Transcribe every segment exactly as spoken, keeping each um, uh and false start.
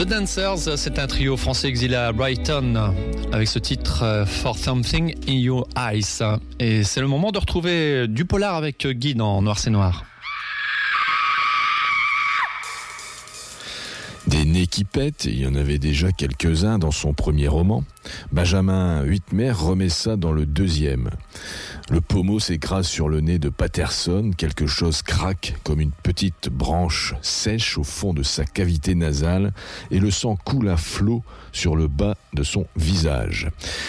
The Dancers, c'est un trio français exilé à Brighton avec ce titre For Something in Your Eyes. Et c'est le moment de retrouver du polar avec Guy dans Noir c'est Noir. Des nez qui pètent, il y en avait déjà quelques-uns dans son premier roman. Benjamin Huitmer remet ça dans le deuxième. Le pommeau s'écrase sur le nez de Patterson, quelque chose craque comme une petite branche sèche au fond de sa cavité nasale et le sang coule à flot sur le bas de son visage.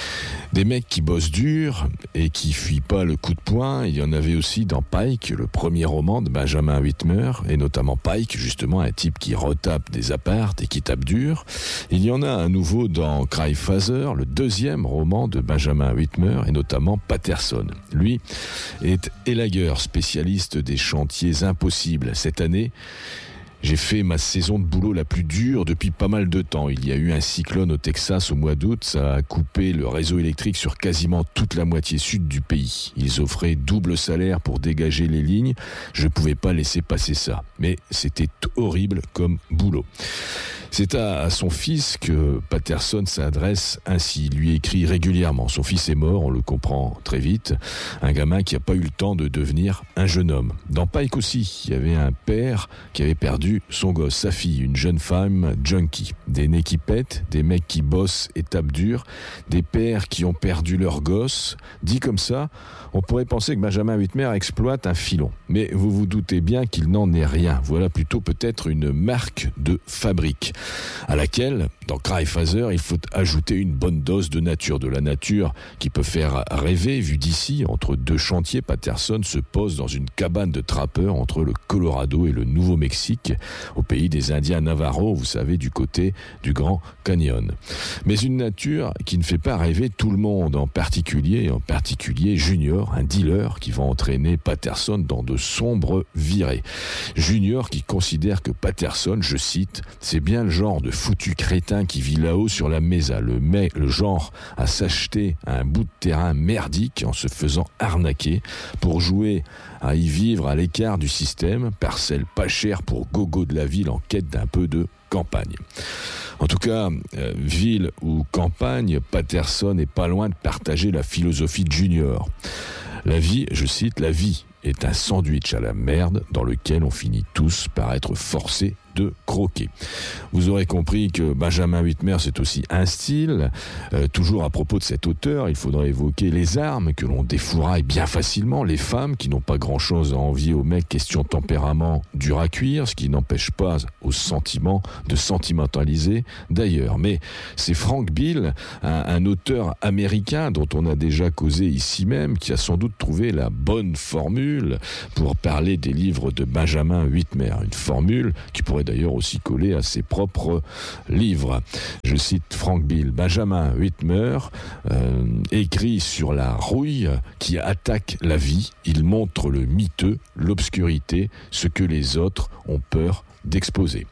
Des mecs qui bossent dur et qui fuient pas le coup de poing, il y en avait aussi dans Pike, le premier roman de Benjamin Huitmer, et notamment Pike, justement un type qui retape des appartes et qui tape dur. Il y en a à nouveau dans Cry Father, le deuxième roman de Benjamin Huitmer, et notamment Patterson. Lui est élagueur, spécialiste des chantiers impossibles. Cette année, j'ai fait ma saison de boulot la plus dure depuis pas mal de temps. Il y a eu un cyclone au Texas au mois d'août. Ça a coupé le réseau électrique sur quasiment toute la moitié sud du pays. Ils offraient double salaire pour dégager les lignes. Je ne pouvais pas laisser passer ça. Mais c'était horrible comme boulot. C'est à, à son fils que Patterson s'adresse ainsi. Il lui écrit régulièrement. Son fils est mort, on le comprend très vite. Un gamin qui n'a pas eu le temps de devenir un jeune homme. Dans Pike aussi, il y avait un père qui avait perdu son gosse, sa fille, une jeune femme junkie. Des nez qui pètent, des mecs qui bossent et tapent dur, des pères qui ont perdu leur gosse. Dit comme ça, on pourrait penser que Benjamin Huitmer exploite un filon. Mais vous vous doutez bien qu'il n'en est rien. Voilà plutôt peut-être une marque de fabrique, à laquelle, dans Cry Father, il faut ajouter une bonne dose de nature. De la nature qui peut faire rêver, vu d'ici, entre deux chantiers, Patterson se pose dans une cabane de trappeurs entre le Colorado et le Nouveau-Mexique, au pays des Indiens Navajo, vous savez, du côté du Grand Canyon. Mais une nature qui ne fait pas rêver tout le monde, en particulier, en particulier Junior, un dealer qui va entraîner Patterson dans de sombres virées. Junior qui considère que Patterson, je cite, c'est bien le genre de foutu crétin qui vit là-haut sur la mesa, le, mais, le genre à s'acheter un bout de terrain merdique en se faisant arnaquer pour jouer à y vivre à l'écart du système, parcelle pas chère pour gogo de la ville en quête d'un peu de campagne. En tout cas, euh, ville ou campagne, Patterson n'est pas loin de partager la philosophie de Junior. La vie, je cite, la vie est un sandwich à la merde dans lequel on finit tous par être forcés de croquer. Vous aurez compris que Benjamin Huitmer, c'est aussi un style. Euh, toujours à propos de cet auteur, il faudra évoquer les armes que l'on défouraille bien facilement, les femmes qui n'ont pas grand-chose à envier aux mecs question tempérament dur à cuire, ce qui n'empêche pas aux sentiments de sentimentaliser d'ailleurs. Mais c'est Frank Bill, un, un auteur américain dont on a déjà causé ici même, qui a sans doute trouvé la bonne formule pour parler des livres de Benjamin Huitmer. Une formule qui pourrait d'ailleurs aussi coller à ses propres livres. Je cite Frank Bill. Benjamin Huitmer euh, écrit sur la rouille qui attaque la vie. Il montre le miteux, l'obscurité, ce que les autres ont peur d'exposer.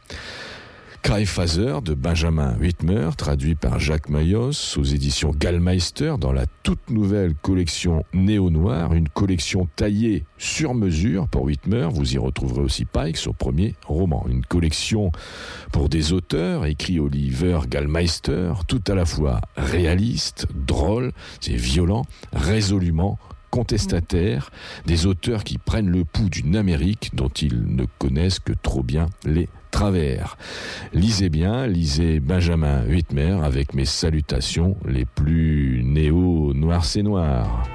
Cry Father de Benjamin Huitmer, traduit par Jacques Mayos aux éditions Gallmeister dans la toute nouvelle collection Néo-Noir, une collection taillée sur mesure pour Huitmer. Vous y retrouverez aussi Pike, son premier roman. Une collection pour des auteurs, écrit Oliver Gallmeister, tout à la fois réaliste, drôle, c'est violent, résolument contestataire, des auteurs qui prennent le pouls d'une Amérique dont ils ne connaissent que trop bien les travers. Lisez bien, lisez Benjamin Huitmer avec mes salutations les plus néo-noir c'est noir.